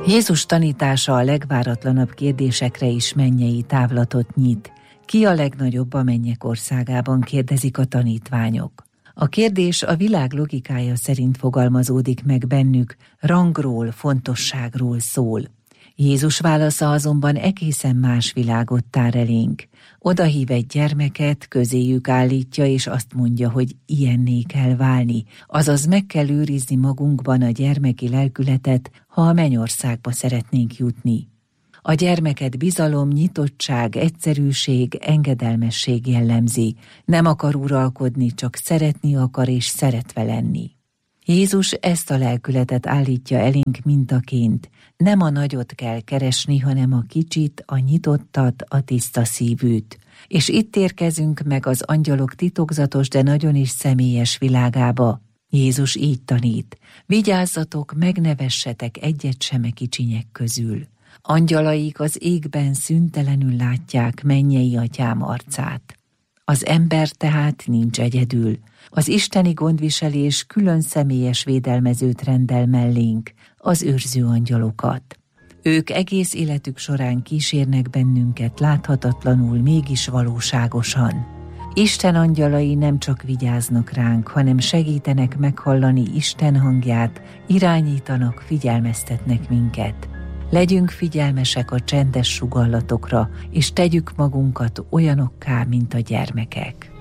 Jézus tanítása a legváratlanabb kérdésekre is mennyei távlatot nyit. Ki a legnagyobb a mennyek országában, kérdezik a tanítványok. A kérdés a világ logikája szerint fogalmazódik meg bennük, rangról, fontosságról szól. Jézus válasza azonban egészen más világot tár elénk. Odahív egy gyermeket, közéjük állítja, és azt mondja, hogy ilyenné kell válni, azaz meg kell őrizni magunkban a gyermeki lelkületet, ha a mennyországba szeretnénk jutni. A gyermeket bizalom, nyitottság, egyszerűség, engedelmesség jellemzi. Nem akar uralkodni, csak szeretni akar és szeretve lenni. Jézus ezt a lelkületet állítja elénk mintaként. Nem a nagyot kell keresni, hanem a kicsit, a nyitottat, a tiszta szívűt. És itt érkezünk meg az angyalok titokzatos, de nagyon is személyes világába. Jézus így tanít: vigyázzatok, meg ne vessetek egyet sem a kicsinyek közül. Angyalaik az égben szüntelenül látják mennyei atyám arcát. Az ember tehát nincs egyedül. Az isteni gondviselés külön személyes védelmezőt rendel mellénk, az őrző angyalokat. Ők egész életük során kísérnek bennünket láthatatlanul, mégis valóságosan. Isten angyalai nem csak vigyáznak ránk, hanem segítenek meghallani Isten hangját, irányítanak, figyelmeztetnek minket. Legyünk figyelmesek a csendes sugallatokra, és tegyük magunkat olyanokká, mint a gyermekek.